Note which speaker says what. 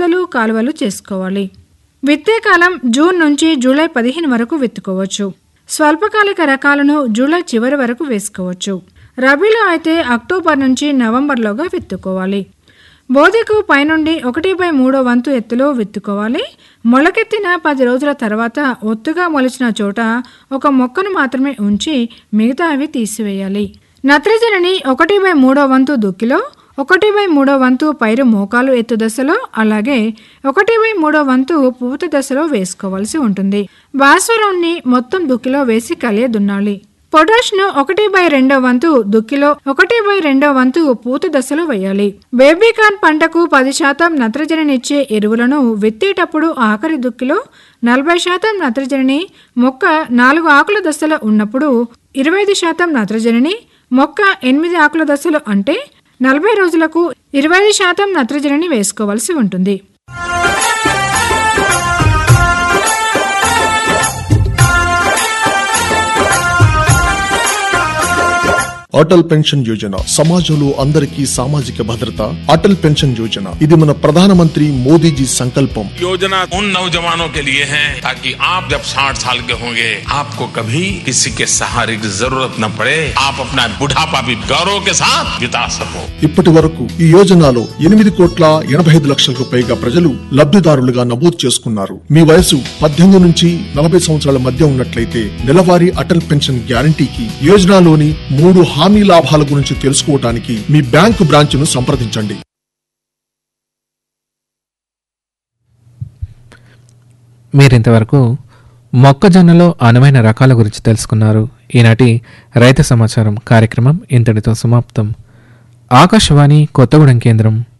Speaker 1: బోదలు కాలువలు చేసుకోవాలి. విత్తే కాలం జూన్ నుంచి జూలై 15 వరకు విత్తుకోవచ్చు. స్వల్పకాలిక రకాలను జూలై చివరి వరకు వేసుకోవచ్చు. రబీలో అయితే అక్టోబర్ నుంచి నవంబర్లోగా విత్తుకోవాలి. బోదెకు పైనుండి 1/3 వంతు ఎత్తులో విత్తుకోవాలి. మొలకెత్తిన 10 రోజుల తర్వాత ఒత్తుగా మొలిచిన చోట ఒక మొక్కను మాత్రమే ఉంచి మిగతావి తీసివేయాలి. నత్రజనిని 1/3 వంతు దుక్కిలో, 1/3 వంతు పైరు మోకాలు ఎత్తు దశలో, అలాగే 1/3 వంతు పూత దశలో వేసుకోవాల్సి ఉంటుంది. భాస్వరాన్ని మొత్తం దుక్కిలో వేసి కలియ దున్నాలి. పొటాష్ను 1/2 వంతు దుక్కిలో, 1/2 వంతు పూత దశలో వేయాలి. బేబీకార్న్ పంటకు 10% నత్రజనినిచ్చే ఎరువులను విత్తేటప్పుడు ఆఖరి దుక్కిలో 40% నత్రజనిని, మొక్క 4 ఆకుల దశలో ఉన్నప్పుడు 25% నత్రజనిని, మొక్క 8 ఆకుల దశలో అంటే 40 రోజులకు 25% నత్రజనిని వేసుకోవాల్సి ఉంటుంది.
Speaker 2: అటల్ పెన్షన్ యోజన సమాజంలో అందరికీ సామాజిక భద్రత. అటల్ పెన్షన్ యోజన ఇది మన ప్రధానమంత్రి మోదీజీ సంకల్పం.
Speaker 3: योजना उन नौजवानों के लिए है ताकि आप जब 60 साल के होंगे आपको कभी किसी के सहारे की जरूरत न पड़े, आप अपना बुढ़ापा भी गौरव के साथ बिता सको.
Speaker 2: ఇప్పటి వరకు ఈ యోజనలో 8,85,00,000కు పైగా ప్రజలు లబ్ధిదారులుగా నమోదు చేసుకున్నారు. మీ వయసు 18 నుంచి 40 సంవత్సరాల మధ్య ఉన్నట్లయితే నెలవారీ అటల్ పెన్షన్ గ్యారంటీకి యోజనలోని 3 హామీ లాభాల గురించి తెలుసుకోవడానికి మీ బ్యాంకు బ్రాంచ్ను సంప్రదించండి.
Speaker 4: మీరింతవరకు మొక్కజొన్నలో అనువైన రకాల గురించి తెలుసుకున్నారు. ఈనాటి రైతు సమాచారం కార్యక్రమం ఇంతటితో సమాప్తం. ఆకాశవాణి కొత్తగూడెం కేంద్రం